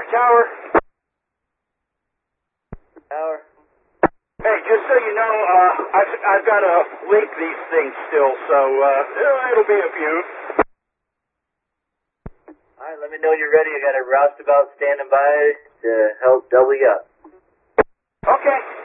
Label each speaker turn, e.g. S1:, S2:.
S1: Tower.
S2: Tower.
S1: Hey, just so you know, I've got to leak these things still, so it'll be a few.
S2: All right, let me know you're ready. I got a roustabout standing by to help double you up.
S1: Okay.